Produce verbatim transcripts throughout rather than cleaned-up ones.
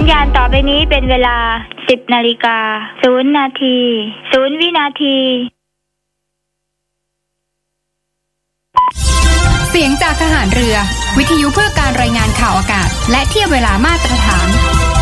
ญญาณต่อไปนี้เป็นเวลา สิบนาฬิกาศูนย์นาทีศูนย์วินาทีเสียงจากทหารเรือวิทยุเพื่อการรายงานข่าวอากาศและเทียบเวลามาตรฐาน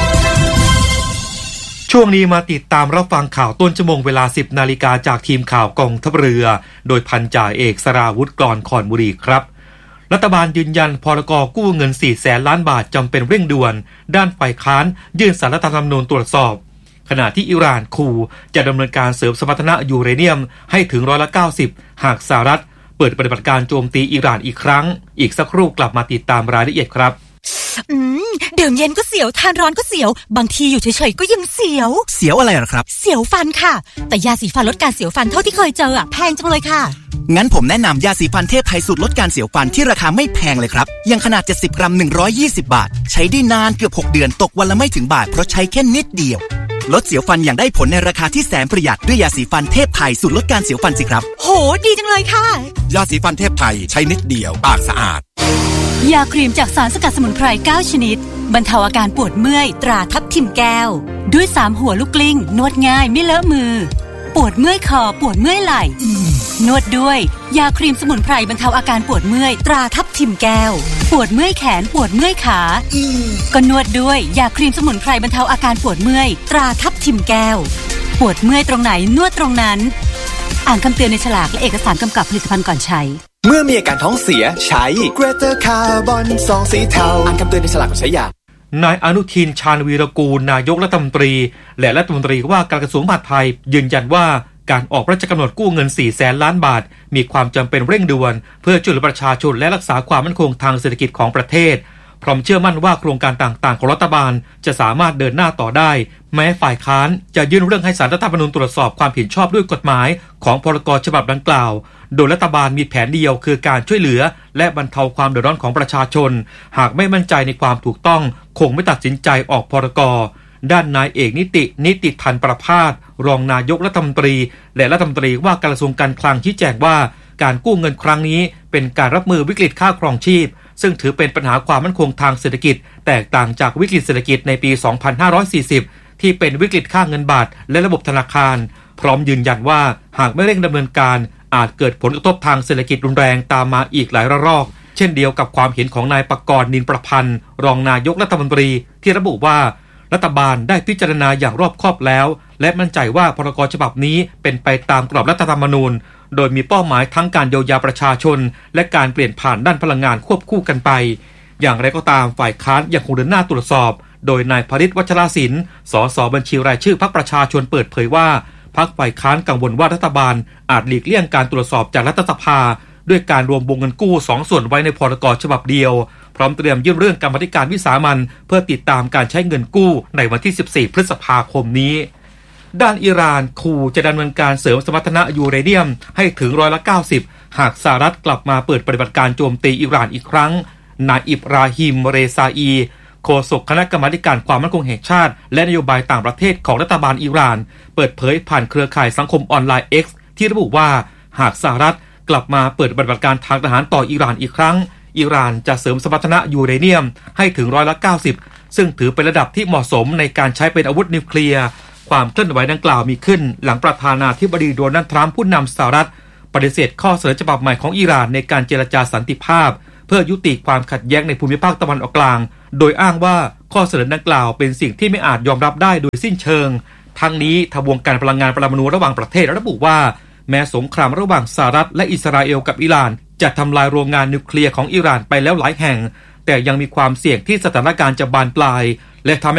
ช่วงนี้มาติดตามรับฟังข่าวต้นชั่วโมงเวลา สิบนาฬิกาจากทีมข่าวกองทัพเรือโดยพันจ่าเอกสราวุธกรขอนบุรีครับรัฐบาลยืนยันพรกกู้เงินสี่แสนล้านบาทจำเป็นเร่งด่วนด้านฝ่ายค้านยื่นศาลรัฐธรรมนูญตรวจสอบขณะที่อิหร่านขู่จะดำเนินการเสริมสมรรถนะยูเรเนียมให้ถึงร้อยละเก้าสิบหากสหรัฐเปิดปฏิบัติการโจมตีอิหร่านอีกครั้งอีกสักครู่กลับมาติดตามรายละเอียดครับอืมดื่มเย็นก็เสียวทานร้อนก็เสียวบางทีอยู่เฉยๆก็ยังเสียวเสียวอะไรหรอครับเสียวฟันค่ะแต่ยาสีฟันลดการเสียวฟันเท่าที่เคยเจออ่ะแพงจังเลยค่ะงั้นผมแนะนำยาสีฟันเทพไทยสูตรลดการเสียวฟันที่ราคาไม่แพงเลยครับยังขนาดเจ็ดสิบกรัมหนึ่งร้อยยี่สิบบาทใช้ได้นานเกือบหกเดือนตกวันละไม่ถึงบาทเพราะใช้แค่นิดเดียวลดเสียวฟันอย่างได้ผลในราคาที่แสนประหยัดด้วยยาสีฟันเทพไทยสูตรลดการเสียวฟันสิครับโหดีจังเลยค่ะยาสีฟันเทพไทยใช้นิดเดียวปากสะอาดยาครีมจากสารสกัดสมุนไพรเก้าชนิดบรรเทาอาการปวดเมื่อยตราทับทิมแก้วด้วยสามหัวลูกกลิ้งนวดง่ายไม่เลอะมือปวดเมื่อยคอปวดเมื่อยไหล่นวดด้วยยาครีมสมุนไพรบรรเทาอาการปวดเมื่อยตราทับทิมแก้วปวดเมื่อยแขนปวดเมื่อยขาก็นวดด้วยยาครีมสมุนไพรบรรเทาอาการปวดเมื่อยตราทับทิมแก้วปวดเมื่อยตรงไหนนวดตรงนั้นอ่านคำเตือนในฉลากและเอกสารกำกับผลิตภัณฑ์ก่อนใช้เมื่อมีอาการท้องเสียใช้ Greater Carbon ซองสีเทาอ่านคำเตือนในฉลากก่อนใช้ยานายอนุทินชาญวีรกูลนายกรัฐมนตรีและรัฐมนตรีว่าการกระทรวงมหาดไทยยืนยันว่าการออกพระราชกำหนดกู้เงินสี่แสนล้านบาทมีความจำเป็นเร่งด่วนเพื่อช่วยเหลือประชาชนและรักษาความมั่นคงทางเศรษฐกิจของประเทศพร้อมเชื่อมั่นว่าโครงการต่างๆของรัฐบาลจะสามารถเดินหน้าต่อได้แม้ฝ่ายค้านจะยื่นเรื่องให้ศาลรัฐธรรมนูญตรวจสอบความเห็นชอบด้วยกฎหมายของพรกฉบับดังกล่าวโดยรัฐบาลมีแผนเดียวคือการช่วยเหลือและบรรเทาความเดือดร้อนของประชาชนหากไม่มั่นใจในความถูกต้องคงไม่ตัดสินใจออกพรกด้านนายเอกนิตินิติพันธ์ประภาสรองนายกรัฐมนตรีและรัฐมนตรีว่าการกระทรวงการคลังชี้แจงว่าการกู้เงินครั้งนี้เป็นการรับมือวิกฤตค่าครองชีพซึ่งถือเป็นปัญหาความมั่นคงทางเศรษฐกิจแตกต่างจากวิกฤตเศรษฐกิจในปีสองพันห้าร้อยสี่สิบที่เป็นวิกฤตค่าเงินบาทและระบบธนาคารพร้อมยืนยันว่าหากไม่เร่งดำเนินการอาจเกิดผลกระทบทางเศรษฐกิจรุนแรงตามมาอีกหลายระลอกเช่นเดียวกับความเห็นของนายปกรณ์นินประพันธ์รองนายกรัฐมนตรีที่ระบุว่ารัฐบาลได้พิจารณาอย่างรอบคอบแล้วและมั่นใจว่าพรกฉบับนี้เป็นไปตามกรอบรัฐธรรมนูญโดยมีเป้าหมายทั้งการเยียวยาประชาชนและการเปลี่ยนผ่านด้านพลังงานควบคู่กันไปอย่างไรก็ตามฝ่ายค้านยังคงเดินหน้าตรวจสอบโดยนายพฤทธิ์วัชรศิลป์สสบัญชีรายชื่อพรรคประชาชนเปิดเผยว่าพรรคฝ่ายค้านกังวลว่ารัฐบาลอาจหลีกเลี่ยงการตรวจสอบจากรัฐสภาด้วยการรวมวงเงินกู้สองส่วนไว้ในพรกฉบับเดียวพร้อมเตรียมยื่นเรื่องกรรมาธิการวิสามัญเพื่อติดตามการใช้เงินกู้ในวันที่สิบสี่พฤษภาคมนี้ด้านอิหร่านขู่จะดำเนินการเสริมสมรรถนะยูเรเนียมให้ถึงร้อยละเก้าสิบหากสหรัฐกลับมาเปิดปฏิบัติการโจมตีอิหร่านอีกครั้งนายอิบราฮิมเรซาอีโฆษกคณะกรรมาการความมั่นคงแห่งชาติและนโยบายต่างประเทศของรัฐบาลอิหร่านเปิดเผยผ่านเครือข่ายสังคมออนไลน์ X ที่ระบุว่าหากสหรัฐกลับมาเปิดปฏิบัติการทางทหารต่ออิหร่านอีกครั้งอิหร่านจะเสริมสมรรถนะยูเรเนียมให้ถึงร้อยละเก้าสิบซึ่งถือเป็นระดับที่เหมาะสมในการใช้เป็นอาวุธนิวเคลียร์ความเคลื่อนไหวดังกล่าวมีขึ้นหลังประธานาธิบดีโดนัลด์ทรัมป์ผู้นำสหรัฐปฏิเสธข้อเสนอฉบับใหม่ของอิหร่านในการเจรจาสันติภาพเพื่อยุติความขัดแย้งในภูมิภาคตะวันออกกลางโดยอ้างว่าข้อเสนอดังกล่าวเป็นสิ่งที่ไม่อาจยอมรับได้โดยสิ้นเชิงทั้งนี้ทบวงการพลังงานปรมาณูระหว่างประเทศระบุว่าแม้สงครามระหว่างสหรัฐและอิสราเอลกับอิหร่านจะทำลายโรงงานนิวเคลียร์ของอิหร่านไปแล้วหลายแห่งแต่ยังมีความเสี่ยงที่สถานการณ์จะบานปลายและทำให้